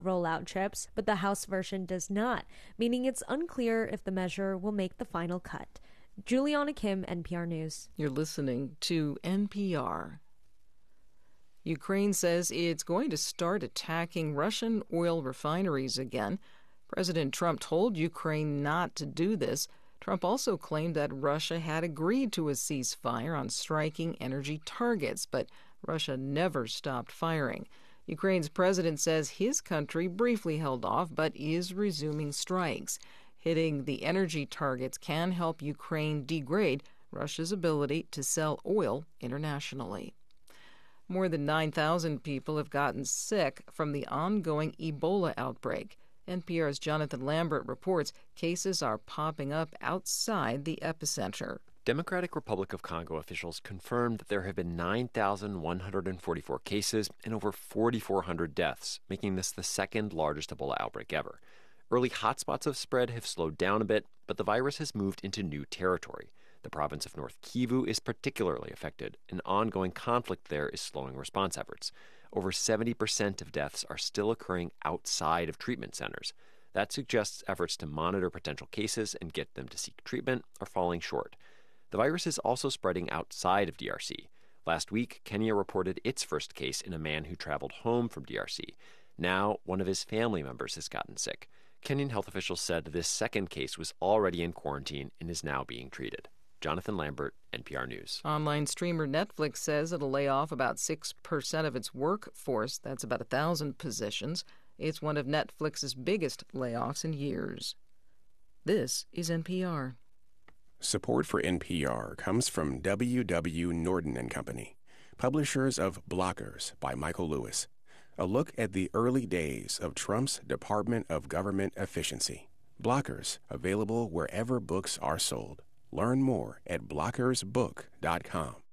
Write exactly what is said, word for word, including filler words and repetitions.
rollout chips, but the House version does not, meaning it's unclear if the measure will make the final cut. Juliana Kim, N P R News. You're listening to N P R. Ukraine says it's going to start attacking Russian oil refineries again. President Trump told Ukraine not to do this. Trump also claimed that Russia had agreed to a ceasefire on striking energy targets, but Russia never stopped firing. Ukraine's president says his country briefly held off, but is resuming strikes. Hitting the energy targets can help Ukraine degrade Russia's ability to sell oil internationally. More than nine thousand people have gotten sick from the ongoing Ebola outbreak. N P R's Jonathan Lambert reports cases are popping up outside the epicenter. Democratic Republic of Congo officials confirmed that there have been nine thousand one hundred forty-four cases and over four thousand four hundred deaths, making this the second largest Ebola outbreak ever. Early hotspots of spread have slowed down a bit, but the virus has moved into new territory. The province of North Kivu is particularly affected. An ongoing conflict there is slowing response efforts. Over seventy percent of deaths are still occurring outside of treatment centers. That suggests efforts to monitor potential cases and get them to seek treatment are falling short. The virus is also spreading outside of D R C. Last week, Kenya reported its first case in a man who traveled home from D R C. Now, one of his family members has gotten sick. Kenyan health officials said this second case was already in quarantine and is now being treated. Jonathan Lambert, N P R News. Online streamer Netflix says it'll lay off about six percent of its workforce. That's about one thousand positions. It's one of Netflix's biggest layoffs in years. This is N P R. Support for N P R comes from W W. Norton and Company, publishers of Blockers by Michael Lewis, a look at the early days of Trump's Department of Government Efficiency. Blockers, available wherever books are sold. Learn more at blockers book dot com.